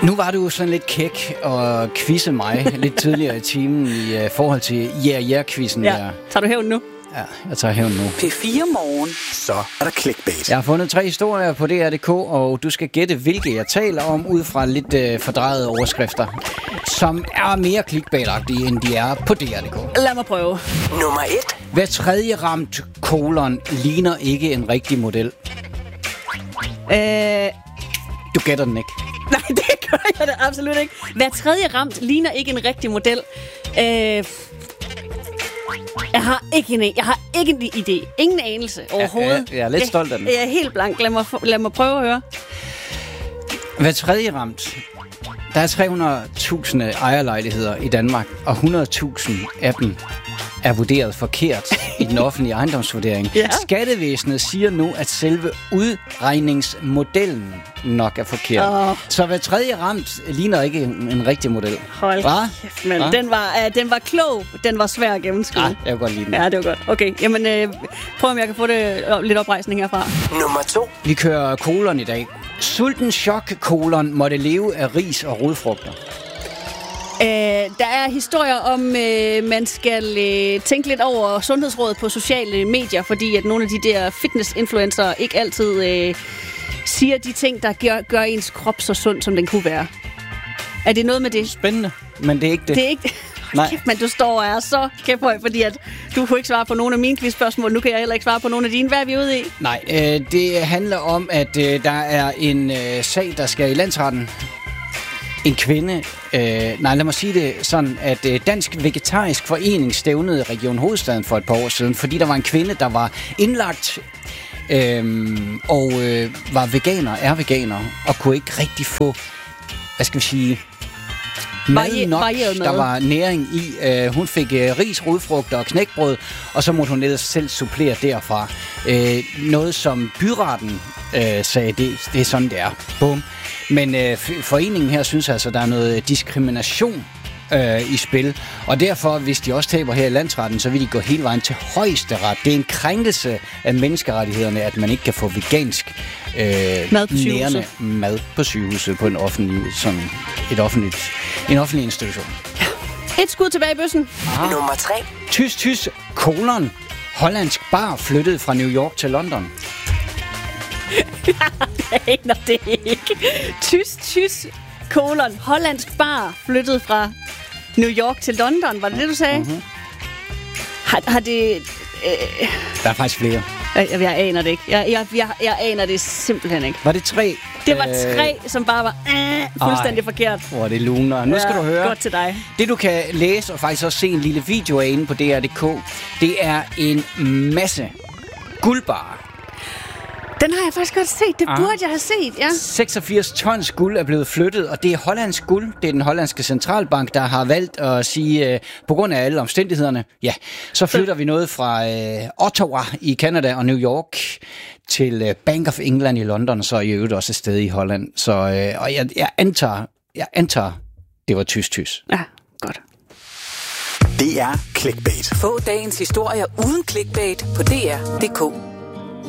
Nu var du sådan lidt kæk og quizze mig lidt tidligere i timen i forhold til quizzen Ja, der. tager du hævn nu? Ja, jeg tager hævn nu. P4 Morgen. Så er der clickbait. Jeg har fundet 3 historier på DR.dk, og du skal gætte, hvilke jeg taler om, ud fra lidt fordrejede overskrifter, som er mere clickbait-agtige, end de er på DR.dk. Lad mig prøve. Nummer 1. Hver tredje ramt ligner ikke en rigtig model. Du gætter den ikke. Nej, det gør jeg det absolut ikke. Hver tredje ramt ligner ikke en rigtig model. Jeg har ikke en idé. Ingen anelse overhovedet. Jeg er lidt stolt af den. Jeg er helt blank. Lad mig prøve at høre. Hver tredje ramt. Der er 300.000 ejerlejligheder i Danmark, og 100.000 af dem er vurderet forkert i den offentlige ejendomsvurdering. Ja. Skattevæsenet siger nu, at selve udregningsmodellen nok er forkert. Så hver tredje ramt ligner ikke en rigtig model. Hold kæft, men den var klog. Den var svær at gennemskue. Ja, jeg kan godt lide den. Ja, det var godt. Okay, jamen prøv om jeg kan få det lidt oprejsning herfra. Nummer 2. Vi kører kolon i dag. Sulten chok måtte leve af ris og rodfrugter. Der er historier om, man skal tænke lidt over sundhedsrådet på sociale medier, fordi at nogle af de der fitness-influencer ikke altid siger de ting, der gør ens krop så sund, som den kunne være. Er det noget med det? Spændende, men det er ikke det. Det er ikke Nej. Kæft, men du står og er så kæphøj, fordi at du kunne ikke svare på nogle af mine quizspørgsmål. Nu kan jeg heller ikke svare på nogle af dine. Hvad er vi ude i? Nej, det handler om, at der er en sag, der skal i landsretten. En kvinde, lad mig sige det sådan, at Dansk Vegetarisk Forening stævnede Region Hovedstaden for et par år siden, fordi der var en kvinde, der var indlagt og var veganer, og kunne ikke rigtig få, mad nok, der var næring i. Hun fik ris, rodfrugter og knækbrød, og så måtte hun ellers selv supplere derfra. Noget som byretten sagde, det er sådan, det er. Bum. Men foreningen her synes altså, der er noget diskrimination i spil. Og derfor, hvis de også taber her i landsretten, så vil de gå hele vejen til højesteret. Det er en krænkelse af menneskerettighederne, at man ikke kan få vegansk nærende mad på sygehuset på en offentlig institution. Et skud tilbage i bøssen. Nummer 3. Tys, hollandsk bar flyttede fra New York til London. Jeg aner det ikke. Tys, hollandsk bar flyttede fra New York til London. Var det det, du sagde? Mm-hmm. Har det... Der er faktisk flere. Jeg aner det ikke. Jeg aner det simpelthen ikke. Var det 3? Det var 3, som bare var fuldstændig forkert. Det luner. Nu skal du høre. Godt til dig. Det du kan læse og faktisk også se en lille video af inde på DR.dk, det er en masse guldbarer. Den har jeg faktisk godt set. Det burde jeg have set, ja. 86 tons guld er blevet flyttet, og det er hollandsk guld. Det er den hollandske centralbank, der har valgt at sige, på grund af alle omstændighederne, så flytter vi noget fra Ottawa i Canada og New York til Bank of England i London, så i øvrigt også et sted i Holland. Så og jeg antager, det var tys. Ja, godt. Det er clickbait. Få dagens historier uden clickbait på DR.dk.